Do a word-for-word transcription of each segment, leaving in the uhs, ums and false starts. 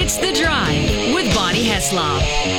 It's The Drive with Bonnie Heslop.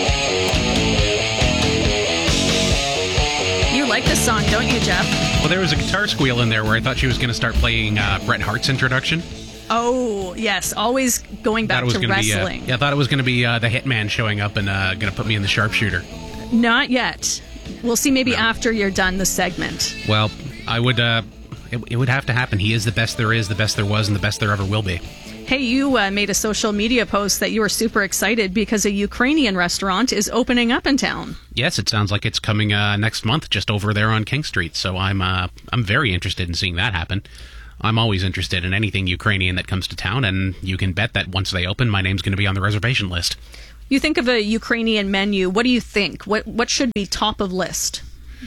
You like this song, don't you, Jeff? Well, there was a guitar squeal in there where I thought she was going to start playing uh, Bret Hart's introduction. Oh, yes. Always going back to wrestling. Be, uh, yeah, I thought it was going to be uh, the Hitman showing up and uh, going to put me in the sharpshooter. Not yet. We'll see maybe No. after you're done the segment. Well, I would... Uh, it, it would have to happen. He is the best there is, the best there was, and the best there ever will be. Hey, you uh, made a social media post that you were super excited because a Ukrainian restaurant is opening up in town. Yes, it sounds like it's coming uh, next month, just over there on King Street. So I'm uh, I'm very interested in seeing that happen. I'm always interested in anything Ukrainian that comes to town, and you can bet that once they open, my name's going to be on the reservation list. You think of a Ukrainian menu. What do you think? What what should be top of list?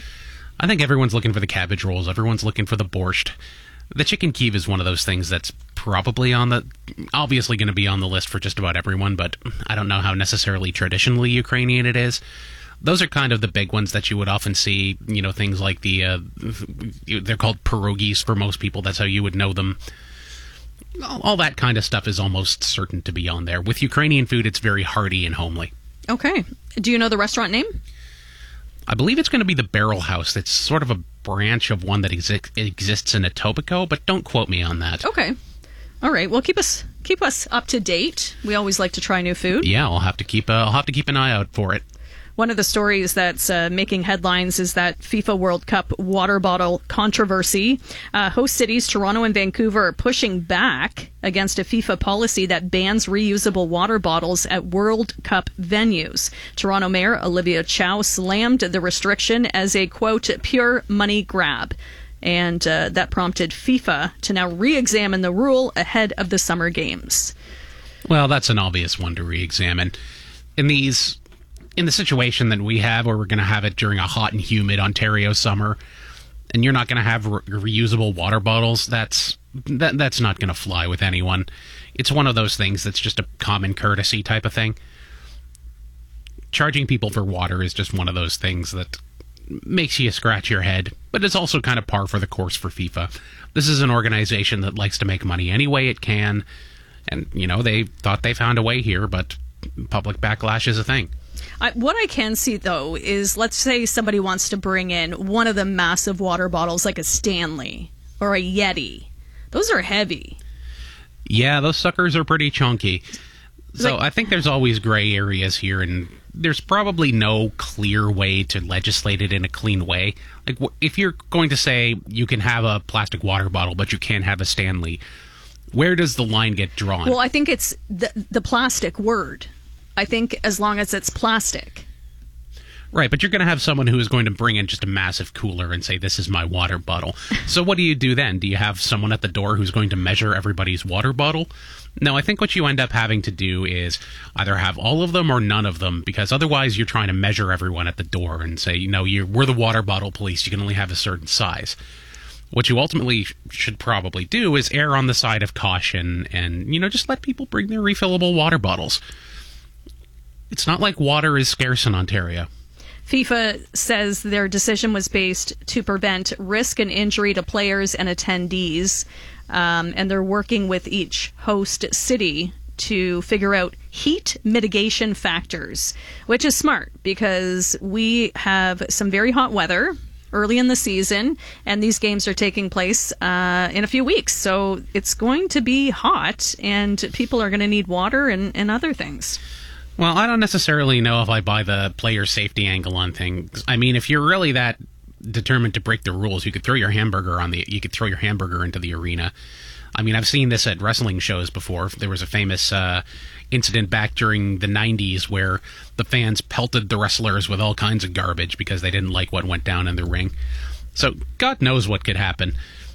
I think everyone's looking for the cabbage rolls. Everyone's looking for the borscht. The chicken Kiev is one of those things that's probably on the, obviously going to be on the list for just about everyone, but I don't know how necessarily traditionally Ukrainian it is. Those are kind of the big ones that you would often see, you know, things like the, uh, they're called pierogies for most people. That's how you would know them. All that kind of stuff is almost certain to be on there. With Ukrainian food, it's very hearty and homely. Okay. Do you know the restaurant name? I believe it's going to be the Barrel House. It's sort of a branch of one that exi- exists in Etobicoke, but don't quote me on that. Okay. All right. Well, keep us keep us up to date. We always like to try new food. Yeah, I'll have to keep uh, I'll have to keep an eye out for it. One of the stories that's uh, making headlines is that FIFA World Cup water bottle controversy. Uh, host cities Toronto and Vancouver are pushing back against a FIFA policy that bans reusable water bottles at World Cup venues. Toronto Mayor Olivia Chow slammed the restriction as a, quote, pure money grab. And uh, that prompted FIFA to now re-examine the rule ahead of the Summer Games. Well, that's an obvious one to re-examine. In these... In the situation that we have, where we're going to have it during a hot and humid Ontario summer, and you're not going to have re- reusable water bottles, that's that, that's not going to fly with anyone. It's one of those things that's just a common courtesy type of thing. Charging people for water is just one of those things that makes you scratch your head, but it's also kind of par for the course for FIFA. This is an organization that likes to make money any way it can, and, you know, they thought they found a way here, but public backlash is a thing. I, what I can see, though, is let's say somebody wants to bring in one of the massive water bottles like a Stanley or a Yeti. Those are heavy. Yeah, those suckers are pretty chunky. So Like, I think there's always gray areas here, and there's probably no clear way to legislate it in a clean way. Like, if you're going to say you can have a plastic water bottle, but you can't have a Stanley, where does the line get drawn? well, I think it's the, the plastic word. I think as long as it's plastic. Right, but you're going to have someone who is going to bring in just a massive cooler and say, this is my water bottle. So what do you do then? Do you have someone at the door who's going to measure everybody's water bottle? No, I think what you end up having to do is either have all of them or none of them, because otherwise you're trying to measure everyone at the door and say, you know, you're, we're the water bottle police, you can only have a certain size. What you ultimately should probably do is err on the side of caution and, you know, just let people bring their refillable water bottles. It's not like water is scarce in Ontario. FIFA says their decision was based to prevent risk and injury to players and attendees, um, and they're working with each host city to figure out heat mitigation factors, which is smart because we have some very hot weather early in the season, and these games are taking place uh, in a few weeks. So it's going to be hot, and people are going to need water and, and other things. Well, I don't necessarily know if I buy the player safety angle on things. I mean, if you're really that determined to break the rules, you could throw your hamburger on the you could throw your hamburger into the arena. I mean, I've seen this at wrestling shows before. There was a famous uh, incident back during the nineties where the fans pelted the wrestlers with all kinds of garbage because they didn't like what went down in the ring. So God knows what could happen.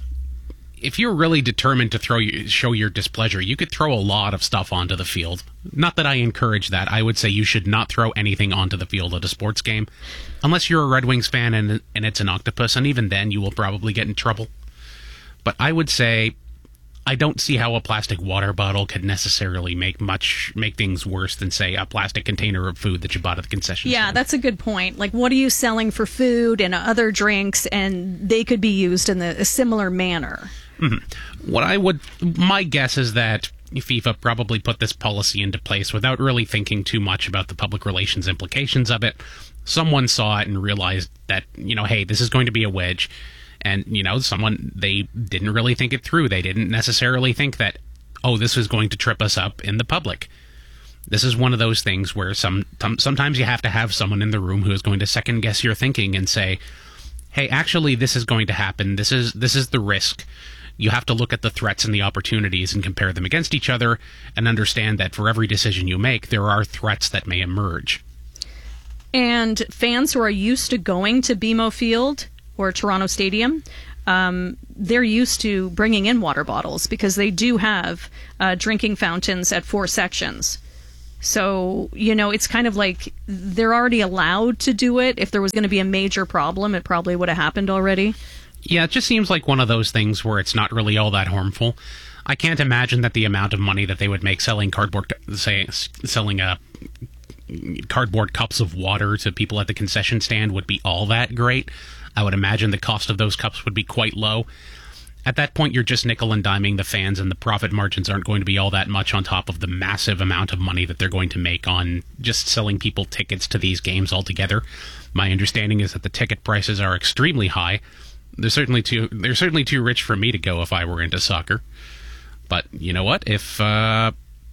If you're really determined to throw show your displeasure, you could throw a lot of stuff onto the field. Not that I encourage that. I would say you should not throw anything onto the field at a sports game, unless you're a Red Wings fan and, and it's an octopus, and even then you will probably get in trouble. But I would say I don't see how a plastic water bottle could necessarily make much make things worse than, say, a plastic container of food that you bought at the concession Yeah, stand. that's a good point. Like, what are you selling for food and other drinks, and they could be used in the, a similar manner? Mm-hmm. What I would, my guess is that FIFA probably put this policy into place without really thinking too much about the public relations implications of it. Someone saw it and realized that, you know, hey, this is going to be a wedge. And, you know, someone, they didn't really think it through. They didn't necessarily think that, oh, this is going to trip us up in the public. This is one of those things where some sometimes you have to have someone in the room who is going to second guess your thinking and say, hey, actually, this is going to happen. This is this is the risk. You have to look at the threats and the opportunities and compare them against each other and understand that for every decision you make, there are threats that may emerge. And fans who are used to going to B M O Field or Toronto Stadium, um, they're used to bringing in water bottles because they do have uh, drinking fountains at four sections. So, you know, it's kind of like they're already allowed to do it. If there was going to be a major problem, it probably would have happened already. Yeah, it just seems like one of those things where it's not really all that harmful. I can't imagine that the amount of money that they would make selling cardboard, say, selling a cardboard cups of water to people at the concession stand would be all that great. I would imagine the cost of those cups would be quite low. At that point, you're just nickel and diming the fans, and the profit margins aren't going to be all that much on top of the massive amount of money that they're going to make on just selling people tickets to these games altogether. My understanding is that the ticket prices are extremely high. They're certainly too they're certainly too rich for me to go if I were into soccer. But you know what? If uh,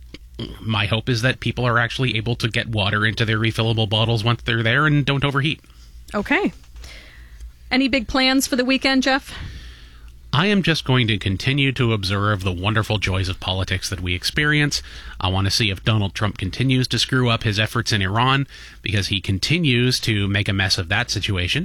my hope is that people are actually able to get water into their refillable bottles once they're there and don't overheat. Okay. Any big plans for the weekend, Jeff? I am just going to continue to observe the wonderful joys of politics that we experience. I want to see if Donald Trump continues to screw up his efforts in Iran, because he continues to make a mess of that situation.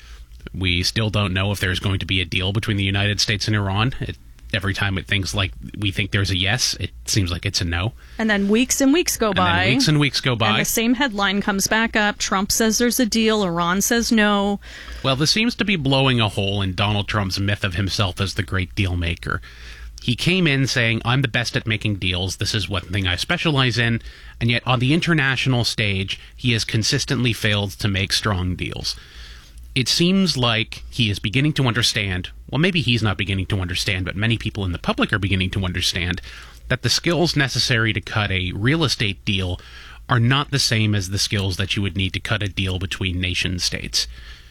We still don't know if there's going to be a deal between the United States and Iran. It, every time it thinks like we think there's a yes, it seems like it's a no. And then weeks and weeks go and by. Then weeks and weeks go by. And the same headline comes back up. Trump says there's a deal. Iran says no. Well, this seems to be blowing a hole in Donald Trump's myth of himself as the great deal maker. He came in saying, I'm the best at making deals. This is one thing I specialize in. And yet on the international stage, he has consistently failed to make strong deals. It seems like he is beginning to understand, well, maybe he's not beginning to understand, but many people in the public are beginning to understand that the skills necessary to cut a real estate deal are not the same as the skills that you would need to cut a deal between nation states.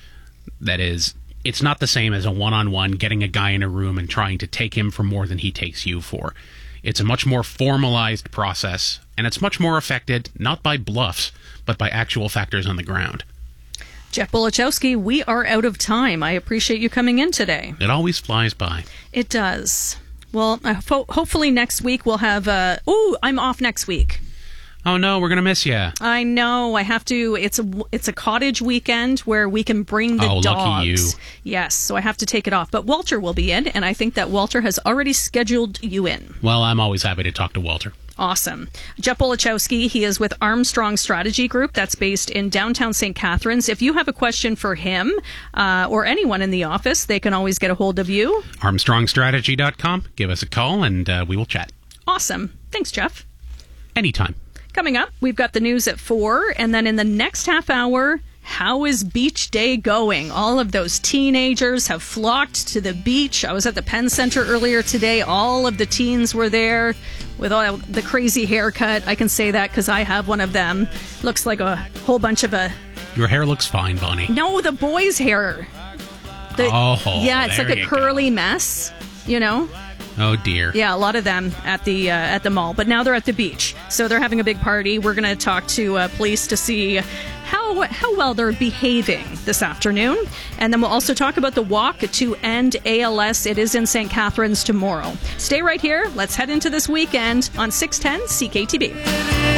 That is, it's not the same as a one-on-one getting a guy in a room and trying to take him for more than he takes you for. It's a much more formalized process, and it's much more affected not by bluffs, but by actual factors on the ground. Jeff Bulichowski, we are out of time. I appreciate you coming in today. It always flies by. It does. Well, uh, ho- hopefully next week we'll have... Uh, ooh, I'm off next week. Oh, no, we're going to miss you. I know. I have to... It's a, it's a cottage weekend where we can bring the oh, dogs. Oh, lucky you. Yes, so I have to take it off. But Walter will be in, and I think that Walter has already scheduled you in. Well, I'm always happy to talk to Walter. Awesome. Jeff Bulichowski, he is with Armstrong Strategy Group. That's based in downtown Saint Catharines. If you have a question for him uh, or anyone in the office, they can always get a hold of you. Armstrong Strategy dot com. Give us a call and uh, we will chat. Awesome. Thanks, Jeff. Anytime. Coming up, we've got the news at four, and then in the next half hour, how is beach day going? All of those teenagers have flocked to the beach. I was at the Penn Center earlier today. All of the teens were there with all the crazy haircut. I can say that because I have one of them. Looks like a whole bunch of a... Your hair looks fine, Bonnie. No, the boys' hair. The, oh, yeah, it's like a curly go. mess, you know? Oh dear. Yeah, a lot of them at the uh, at the mall, but now they're at the beach, so they're having a big party. We're going to talk to uh, police to see how how well they're behaving this afternoon, and then we'll also talk about the walk to end A L S. It is in Saint Catharines tomorrow. Stay right here. Let's head into this weekend on six ten C K T B.